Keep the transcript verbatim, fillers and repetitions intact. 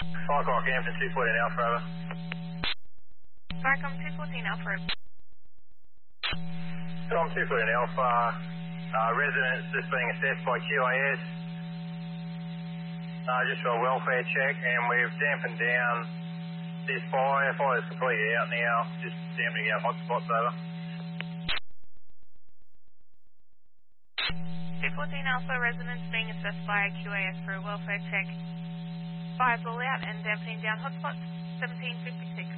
five o'clock, Hampton, two fourteen Alpha, over. Farcom two fourteen Alpha. Tom, two fourteen Alpha, uh, residents just being assessed by Q A S, uh, just for a welfare check, and we've dampened down this fire. Fire's completely out now, just dampening out hotspots, over. two fourteen Alpha, residents being assessed by Q A S for a welfare check. Fire's all out and dampening down hotspots, seventeen fifty-six.